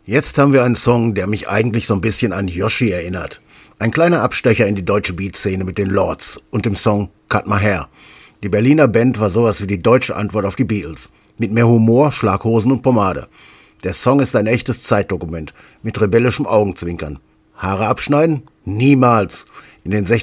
Jetzt haben wir einen Song, der mich eigentlich so ein bisschen an Yoshi erinnert. Ein kleiner Abstecher in die deutsche Beatszene mit den Lords und dem Song Cut My Hair. Die Berliner Band war sowas wie die deutsche Antwort auf die Beatles. Mit mehr Humor, Schlaghosen und Pomade. Der Song ist ein echtes Zeitdokument mit rebellischem Augenzwinkern. Haare abschneiden? Niemals. In den